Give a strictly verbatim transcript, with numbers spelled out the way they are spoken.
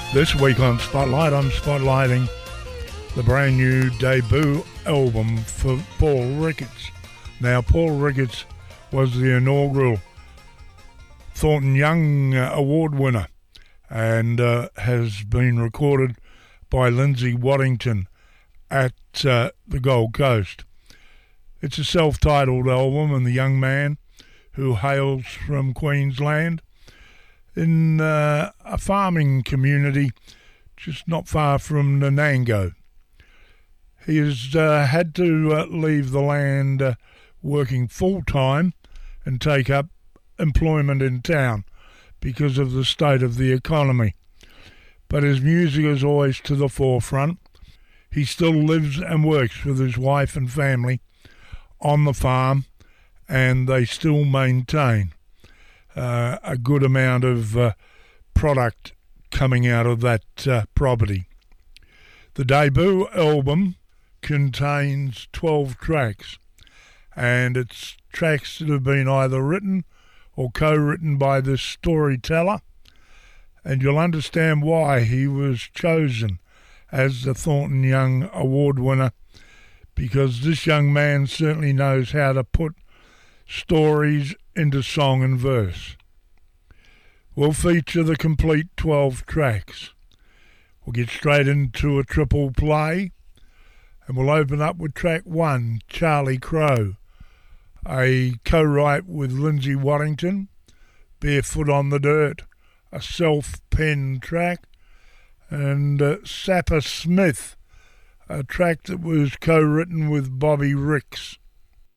This week on Spotlight, I'm spotlighting the brand new debut album for Paul Ricketts. Now, Paul Ricketts was the inaugural Thornton Young Award winner and uh, has been recorded by Lindsay Waddington at uh, the Gold Coast. It's a self-titled album, and the young man, who hails from Queensland, in uh, a farming community just not far from Nanango. He has uh, had to uh, leave the land uh, working full-time and take up employment in town because of the state of the economy. But his music is always to the forefront. He still lives and works with his wife and family on the farm, and they still maintain uh, a good amount of uh, product coming out of that uh, property. The debut album contains twelve tracks, and it's tracks that have been either written or co-written by this storyteller, and you'll understand why he was chosen as the Thornton Young Award winner, because this young man certainly knows how to put stories into song and verse. We'll feature the complete twelve tracks. We'll get straight into a triple play, and we'll open up with track one, Charlie Crow, a co-write with Lindsay Waddington, Barefoot on the Dirt, a self-penned track, and uh, Sapper Smith, a track that was co-written with Bobby Ricks.